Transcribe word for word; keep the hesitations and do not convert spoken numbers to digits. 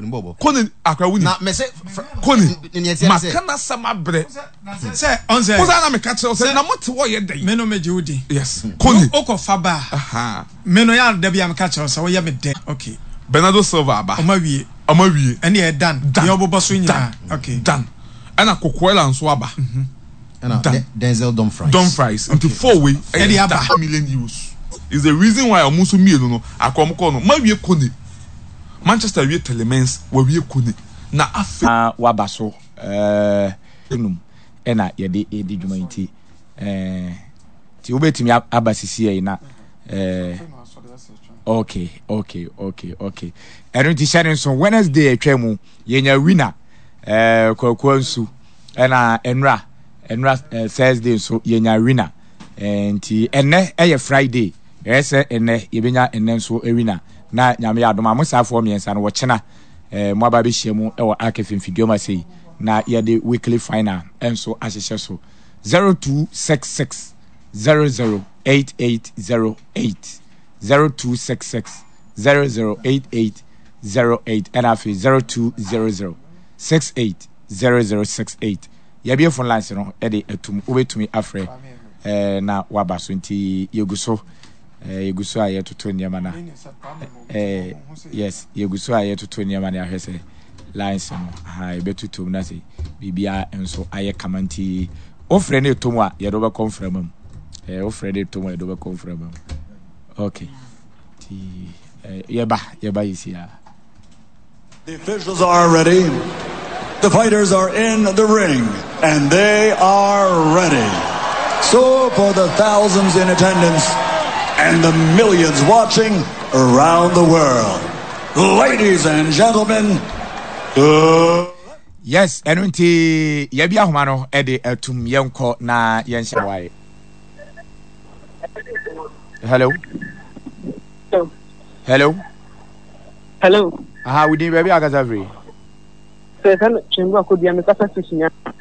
Mbobo. Kone akwawuni. Na me say Kone. Makana sama bre. Say on say. Oza na me ka tell say na mote wo ye den. Me no me je udi. Yes. Kone. Oko faba. Aha. Me no ya da bia me ka tell say wo ye me den. Okay. Bernardo Silva aba. Omawie. Omawie. Ene e dan. Ye obobo so nyina. Okay. Dan. Ana Kokoela nso aba. Mhm. Ana Denzel Dumfries. Dumfries into four way e aba million euros. Is the reason why omuso mielu no akomko no mawie Kone. Manchester wie Telemans wa wie Kone. Na afi ah waba so eh enum ena ye de e de dwuma nti eh ti obetimi abasisi e na eh okay okay okay okay enu ti share nso Wednesday atwam yenya winner eh kwakwa nsu ena enra enra Thursday nso yenya winner eh nti enne eye Friday ese enne yebenya enne nso e winner na nyame adoma musafo miensa no wo chena eh mo aba be hiemu e wo akefin fidioma sei na ye de weekly final enso ahyehye so zero two six six zero zero eight eight zero eight zero two six six zero zero eight eight zero eight and afi zero two zero zero six eight zero zero six eight ye be phone line no e de atum obetumi afre eh na wabaso nti yeguso eh yeguso aye toto niam na eh yes yeguso aye toto niam na ahwese lines no ha e betutum na sei bibia enso aye kamanti ofre ne tomu a ye do be confirm am eh ofre ne tomu ye do be confirm am okay ti eh yeba yeba yisia. The officials are ready. The fighters are in the ring and they are ready. So for the thousands in attendance and the millions watching around the world, ladies and gentlemen, uh... yes, enunti yebi ahoma no e de atum yenko na yenhya wae. Hello. Hello. Hello. Hello. Aha, we dey baby agazavri. Se kan chimba ko dia me kasa sisinya.